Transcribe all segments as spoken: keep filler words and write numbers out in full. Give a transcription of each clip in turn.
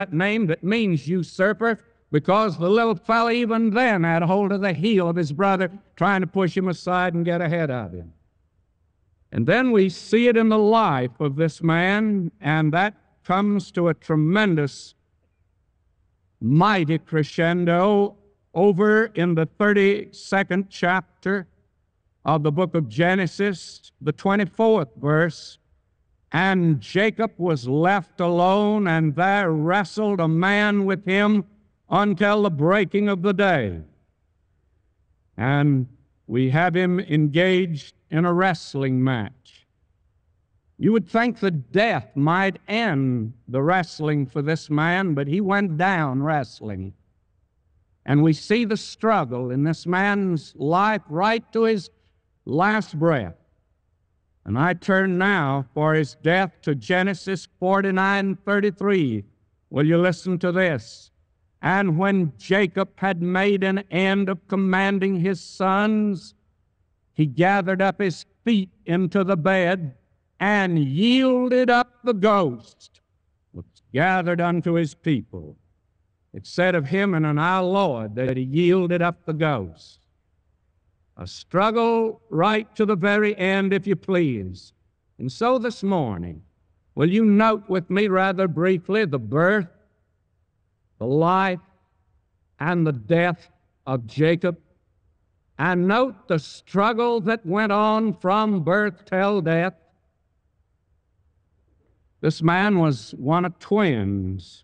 that name that means usurper, because the little fella even then had hold of the heel of his brother, trying to push him aside and get ahead of him. And then we see it in the life of this man, and that comes to a tremendous, mighty crescendo over in the thirty-second chapter of the book of Genesis, the twenty-fourth verse. And Jacob was left alone, and there wrestled a man with him until the breaking of the day. And we have him engaged in a wrestling match. You would think that death might end the wrestling for this man, but he went down wrestling. And we see the struggle in this man's life right to his last breath. And I turn now for his death to Genesis forty-nine thirty-three. Will you listen to this? And when Jacob had made an end of commanding his sons, he gathered up his feet into the bed and yielded up the ghost which gathered unto his people. It said of him in our Lord that he yielded up the ghost. A struggle right to the very end, if you please. And so this morning, will you note with me rather briefly the birth, the life, and the death of Jacob, and note the struggle that went on from birth till death. This man was one of twins,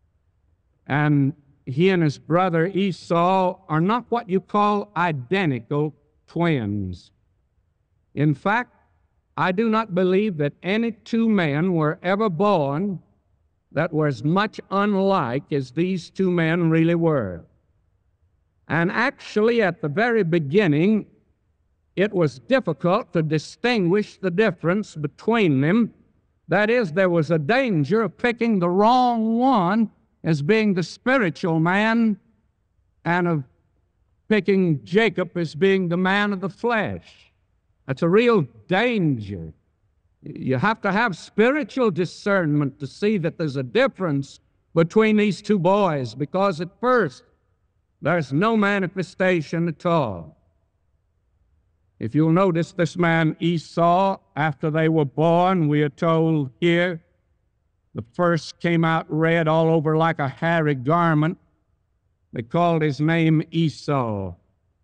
and he and his brother Esau are not what you call identical twins. In fact, I do not believe that any two men were ever born that were as much unlike as these two men really were. And actually, at the very beginning, it was difficult to distinguish the difference between them. That is, there was a danger of picking the wrong one as being the spiritual man, and of picking Jacob as being the man of the flesh. That's a real danger. You have to have spiritual discernment to see that there's a difference between these two boys, because at first there's no manifestation at all. If you'll notice, this man Esau, after they were born, we are told here, the first came out red all over like a hairy garment. They called his name Esau.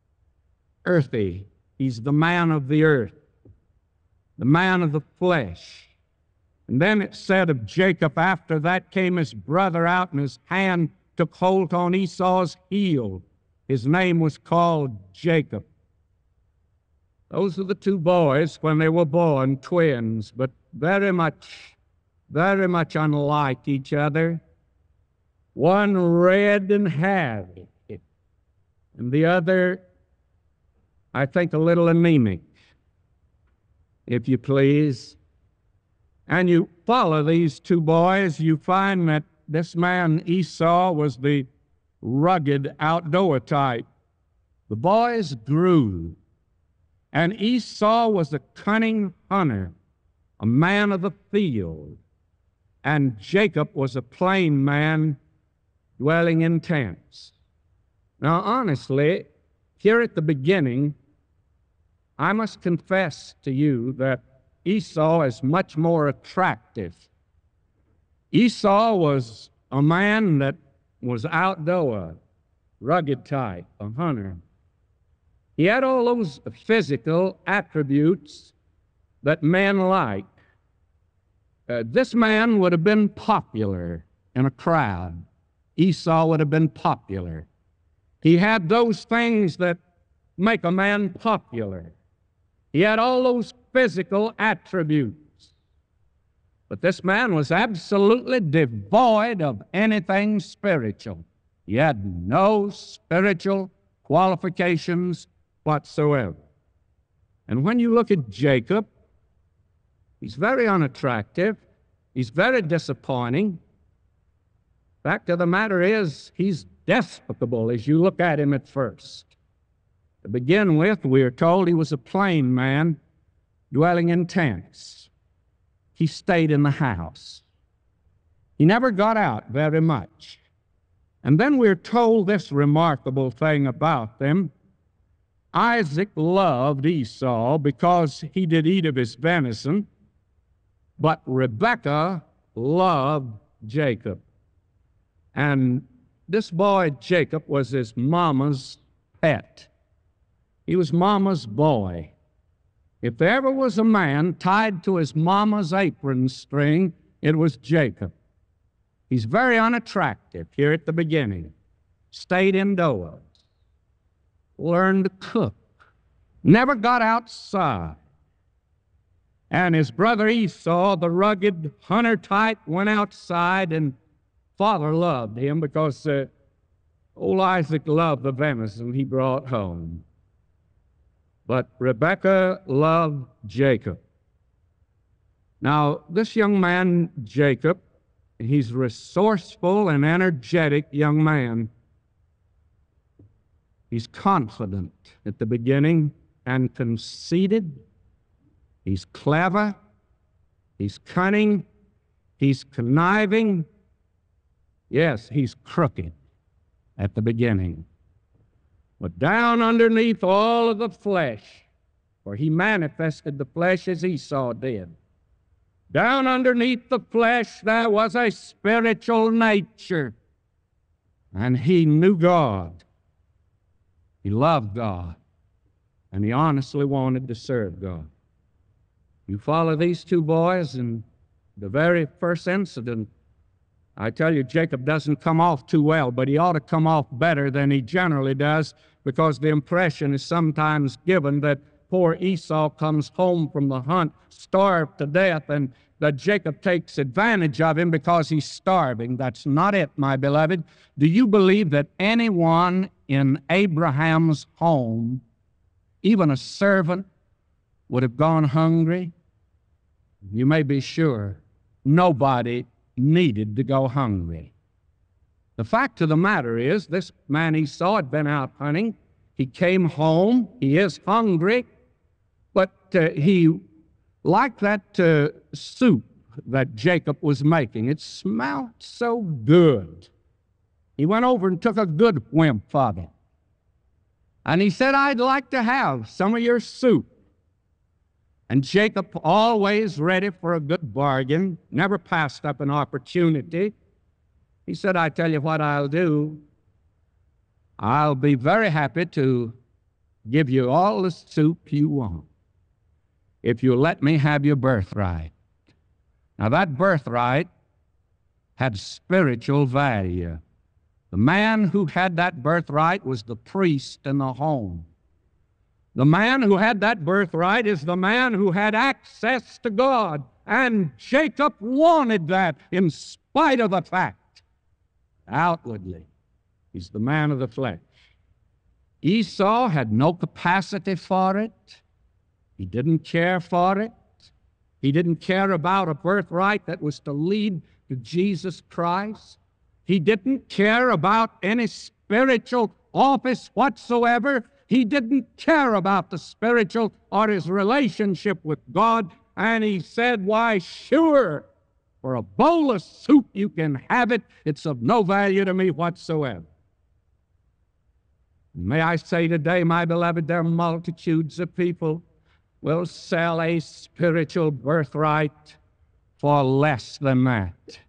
Earthy. He's the man of the earth, the man of the flesh. And then it said of Jacob, after that came his brother out, and his hand took hold on Esau's heel. His name was called Jacob. Those are the two boys when they were born, twins, but very much very much unlike each other. One red and hairy, and the other, I think, a little anemic, if you please. And you follow these two boys, you find that this man Esau was the rugged outdoor type. The boys grew, and Esau was a cunning hunter, a man of the field. And Jacob was a plain man dwelling in tents. Now, honestly, here at the beginning, I must confess to you that Esau is much more attractive. Esau was a man that was outdoor, rugged type, a hunter. He had all those physical attributes that men like. Uh, this man would have been popular in a crowd. Esau would have been popular. He had those things that make a man popular. He had all those physical attributes. But this man was absolutely devoid of anything spiritual. He had no spiritual qualifications whatsoever. And when you look at Jacob, he's very unattractive. He's very disappointing. Fact of the matter is, he's despicable as you look at him at first. To begin with, we are told he was a plain man dwelling in tents. He stayed in the house. He never got out very much. And then we're told this remarkable thing about them. Isaac loved Esau because he did eat of his venison, but Rebekah loved Jacob. And this boy, Jacob, was his mama's pet. He was mama's boy. If there ever was a man tied to his mama's apron string, it was Jacob. He's very unattractive here at the beginning. Stayed indoors. Learned to cook. Never got outside. And his brother Esau, the rugged hunter type, went outside, and father loved him because uh, old Isaac loved the venison he brought home. But Rebekah loved Jacob. Now, this young man, Jacob, he's a resourceful and energetic young man. He's confident at the beginning and conceited. He's clever. He's cunning. He's conniving. Yes, he's crooked at the beginning. But down underneath all of the flesh, for he manifested the flesh as Esau did, down underneath the flesh there was a spiritual nature, and he knew God. He loved God, and he honestly wanted to serve God. You follow these two boys, and the very first incident, I tell you, Jacob doesn't come off too well, but he ought to come off better than he generally does, because the impression is sometimes given that poor Esau comes home from the hunt starved to death, and that Jacob takes advantage of him because he's starving. That's not it, my beloved. Do you believe that anyone in Abraham's home, even a servant, would have gone hungry? You may be sure nobody needed to go hungry. The fact of the matter is, this man Esau had been out hunting. He came home. He is hungry, but uh, he liked that uh, soup that Jacob was making. It smelled so good. He went over and took a good whimp of it. And he said, "I'd like to have some of your soup." And Jacob, always ready for a good bargain, never passed up an opportunity. He said, "I tell you what I'll do. I'll be very happy to give you all the soup you want if you let me have your birthright." Now, that birthright had spiritual value. The man who had that birthright was the priest in the home. The man who had that birthright is the man who had access to God. And Jacob wanted that in spite of the fact. Outwardly, he's the man of the flesh. Esau had no capacity for it. He didn't care for it. He didn't care about a birthright that was to lead to Jesus Christ. He didn't care about any spiritual office whatsoever. He didn't care about the spiritual or his relationship with God. And he said, "Why, sure, for a bowl of soup you can have it. It's of no value to me whatsoever." May I say today, my beloved, there are multitudes of people will sell a spiritual birthright for less than that.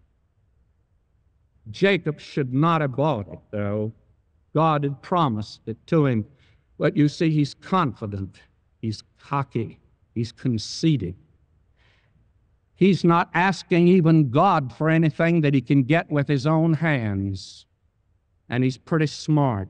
Jacob should not have bought it, though. God had promised it to him. But you see, he's confident, he's cocky, he's conceited. He's not asking even God for anything that he can get with his own hands. And he's pretty smart.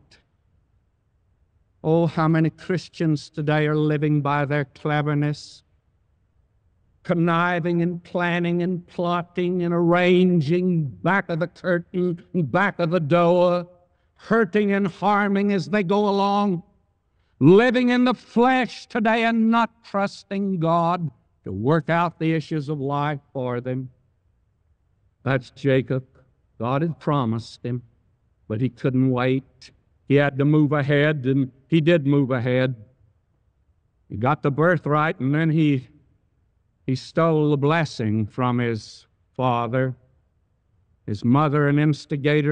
Oh, how many Christians today are living by their cleverness, conniving and planning and plotting and arranging back of the curtain and back of the door, hurting and harming as they go along, living in the flesh today and not trusting God to work out the issues of life for them. That's Jacob. God had promised him, but he couldn't wait. He had to move ahead, and he did move ahead. He got the birthright, and then he, he stole the blessing from his father. his mother an instigator